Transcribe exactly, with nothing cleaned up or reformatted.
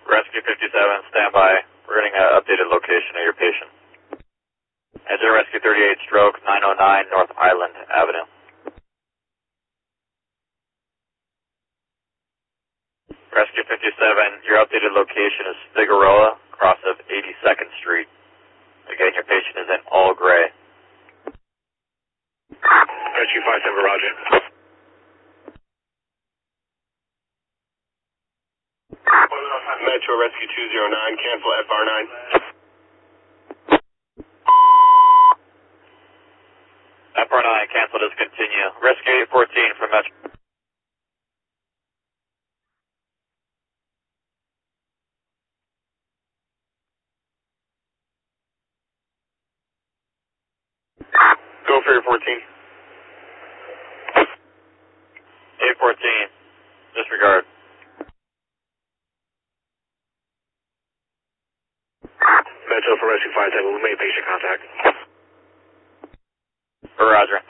Rescue fifty-seven, stand by. We're getting an updated location of your patient. Engine Rescue thirty-eight, stroke nine oh nine North Island Avenue. Rescue fifty-seven, your updated location is Figueroa, cross of eighty-second Street. Again, your patient is in all gray. Rescue five seven, roger. Metro Rescue two zero nine, cancel F R nine. F R nine, cancel, discontinue. Rescue eight fourteen from Metro. Go for your fourteen. eight fourteen, disregard. Metro for Rescue five seven, we made patient contact. Roger.